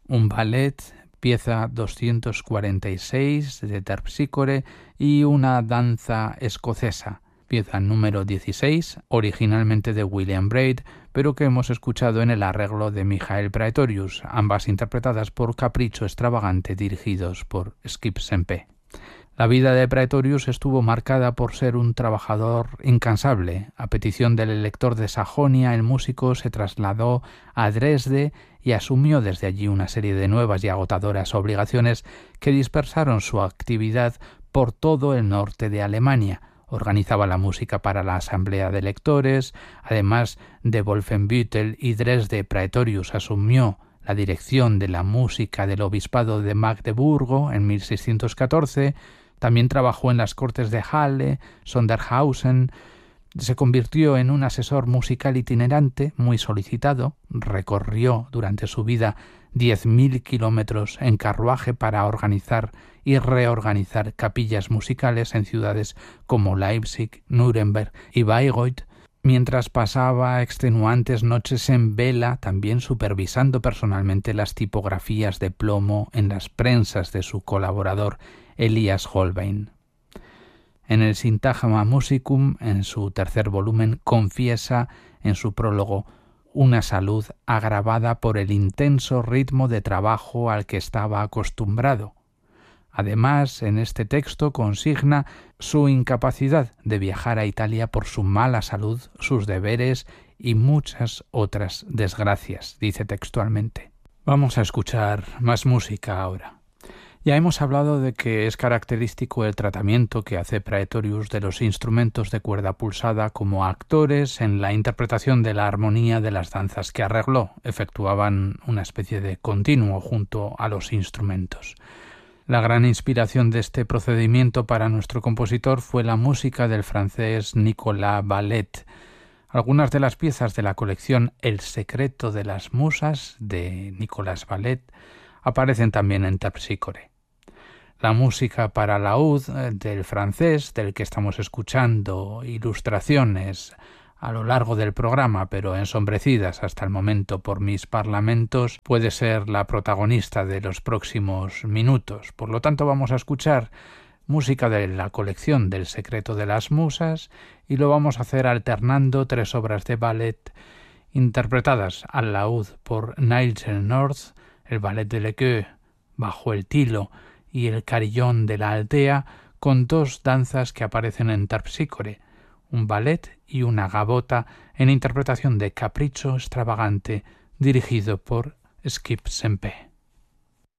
un ballet, pieza 246 de Terpsícore, y una danza escocesa, pieza número 16, originalmente de William Braid, pero que hemos escuchado en el arreglo de Michael Praetorius, ambas interpretadas por Capriccio Extravagante, dirigidos por Skip Sempe. La vida de Praetorius estuvo marcada por ser un trabajador incansable. A petición del elector de Sajonia, el músico se trasladó a Dresde y asumió desde allí una serie de nuevas y agotadoras obligaciones que dispersaron su actividad por todo el norte de Alemania. Organizaba la música para la asamblea de electores. Además de Wolfenbüttel y Dresde, Praetorius asumió la dirección de la música del obispado de Magdeburgo en 1614, también trabajó en las cortes de Halle, Sondershausen, se convirtió en un asesor musical itinerante muy solicitado, recorrió durante su vida 10.000 kilómetros en carruaje para organizar y reorganizar capillas musicales en ciudades como Leipzig, Nuremberg y Bayreuth, mientras pasaba extenuantes noches en vela, también supervisando personalmente las tipografías de plomo en las prensas de su colaborador Elias Holbein. En el Syntagma Musicum, en su tercer volumen, confiesa en su prólogo una salud agravada por el intenso ritmo de trabajo al que estaba acostumbrado. Además, en este texto consigna su incapacidad de viajar a Italia por su mala salud, sus deberes y muchas otras desgracias, dice textualmente. Vamos a escuchar más música ahora. Ya hemos hablado de que es característico el tratamiento que hace Praetorius de los instrumentos de cuerda pulsada como actores en la interpretación de la armonía de las danzas que arregló. Efectuaban una especie de continuo junto a los instrumentos. La gran inspiración de este procedimiento para nuestro compositor fue la música del francés Nicolas Ballet. Algunas de las piezas de la colección El secreto de las musas de Nicolas Ballet aparecen también en Terpsícore. La música para laúd del francés, del que estamos escuchando ilustraciones a lo largo del programa, pero ensombrecidas hasta el momento por mis parlamentos, puede ser la protagonista de los próximos minutos. Por lo tanto, vamos a escuchar música de la colección del secreto de las musas y lo vamos a hacer alternando tres obras de ballet interpretadas al laúd por Nigel North, el ballet de Lequeux bajo el tilo y el carillón de la Altea, con dos danzas que aparecen en Terpsícore, un ballet y una gavota en interpretación de Capriccio Extravagante, dirigido por Skip Sempe.